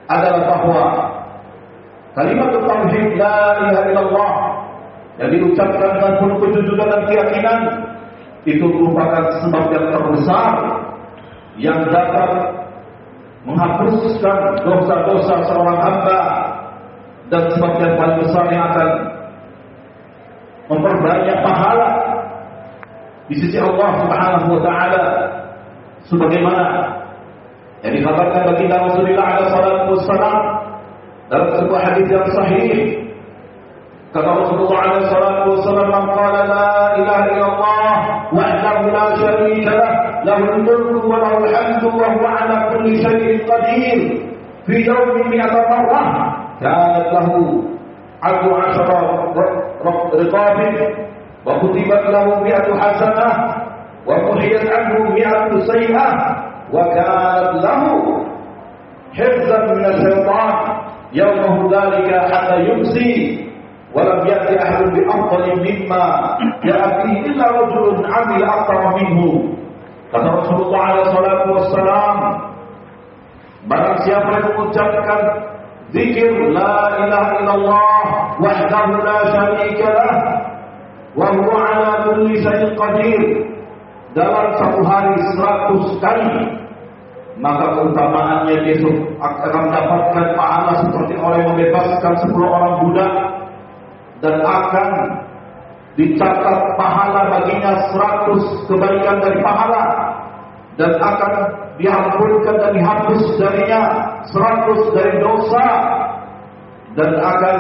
adalah bahwa kalimat tauhid la ilaha illallah yang diucapkan dengan penuh kejujuran dan keyakinan itu merupakan sebab yang terbesar yang dapat menghapuskan dosa-dosa seorang hamba, dan sebab yang paling besar yang akan memperbanyak pahala di sisi Allah Subhanahu wa taala, sebagaimana yang dikatakan baginda Rasulullah alaihi salatu wassalam dalam sebuah hadis yang sahih. Kata Rasulullah alaihi salatu wassalam, "Man qala la ilaha illallah wahdahu la syarika lah, lahul mulku wa lahul hamdu wa huwa ala kulli syai'in qadir, fi yawmin mi'ata marrah, kanat lahu 'ashara riqabin wa kutibat lahu 100 hasanah wa muhiyat anhu 100 sayyi'ah wa kanat lahu hifzan min asy-syaitan yawmahu dhalika hatta yumsi wa lam ya'ti ahadun bi afdali mimma ja'a bihi illa rajulun 'amila akthara minhu." Kata Rasulullah alaihi salatu wassalam, barang siapa yang mengucapkan zikir la ilaha illallah wahdahu la syarika lah wa huwa ala kulli syai'in qadir dalam satu hari 100 kali, maka keutamaannya besok akan mendapatkan pahala seperti orang yang membebaskan 10 orang budak, dan akan dicatat pahala baginya 100 kebaikan dari pahala, dan akan diampunkan dan dihapus darinya 100 dari dosa, dan akan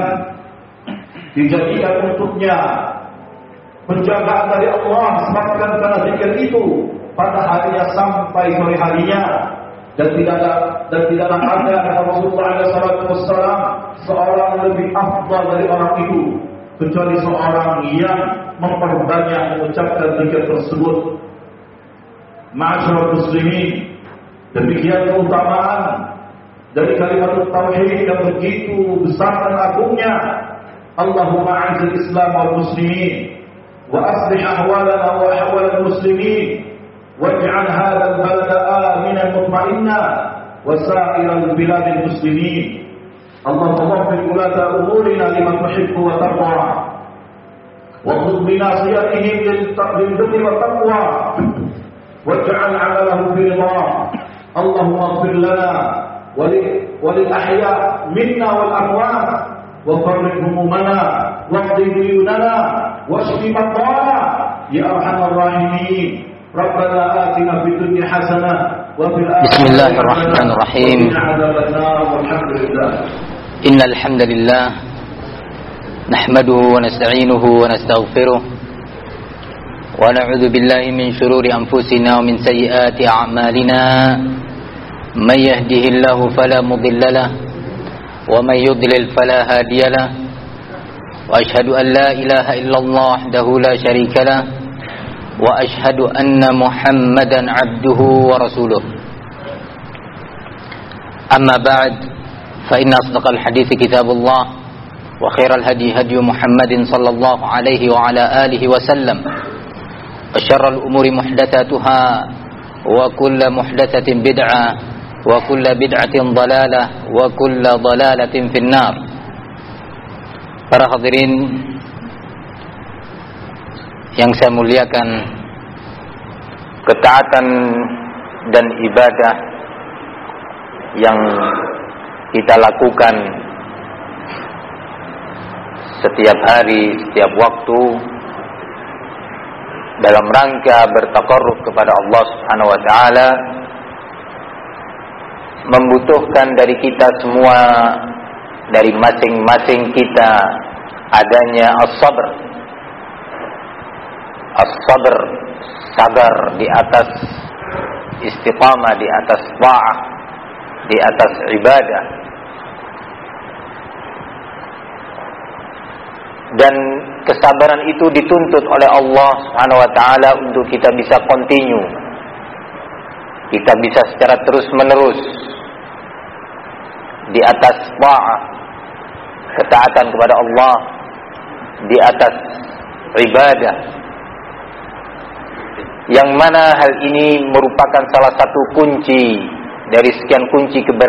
dijadikan untuknya penjagaan dari Allah sebabkan karena zikir itu pada harinya sampai sore harinya. Dan tidaklah ada kata Rasulullah SAW seorang lebih afdal dari orang itu kecuali seorang yang memperbanyak mengucapkan zikir tersebut. Ma'asyiral muslimin, demikian keutamaan dari kalimat tauhid yang begitu besar dan agungnya. Allahumma a'izz al-islam wal muslimin wa aslih ahwalana wa ahwal al-muslimin waj'al hadha al-balada aminan mutma'inna wa sa'ir al-bilad al-muslimin. Allahumma waffiq ulata umurina liman tuhibbu wa tarda wa khudh bi nasiyatihim lil-birri wa taqwa waj'al 'amalahu fi ridha. Allahumma ighfir lana wa lil ahya minna wal amwat wa farrij humumana waqdi duyunana washfi madana ya arhamar rahimin. Rabbana atina fid dunya hasanah wa fil akhirati Bismillahirrahmanirrahim. Innal hamdalillah nahmaduhu wa nasta'inuhu wa nastaghfiruh wa na'udzu billahi min shururi anfusina wa min sayyiati a'malina. Man yahdihillahu fala mudilla lahu wa man yudlil fala hadiya lahu. Wa ashhadu an la ilaha illallah wahdahu la syarika lahu wa ashhadu anna Muhammadan 'abduhu wa rasuluh. Amma ba'd, fa inna asdaqal hadithi kitabullah wa khairal hadi hadi Muhammadin sallallahu alaihi wa ala alihi wa sallam. Wa syarrul umuri muhdatsatuha wa kullu muhdatsatin bid'ah wa kullu bid'atin dhalalah wa kullu dhalalatin finnar. Para hadirin yang saya muliakan, ketaatan dan ibadah yang kita lakukan setiap hari, setiap waktu dalam rangka bertaqarrub kepada Allah Subhanahu wa taala membutuhkan dari kita semua, dari masing-masing kita adanya as-sabr. As-sabr, sabar di atas istiqamah, di atas ta'ah, di atas ibadah. Dan kesabaran itu dituntut oleh Allah Subhanahu wa taala untuk kita bisa continue. Kita bisa secara terus-menerus di atas ta'ah, ketaatan kepada Allah, di atas ibadah. Yang mana hal ini merupakan salah satu kunci dari sekian kunci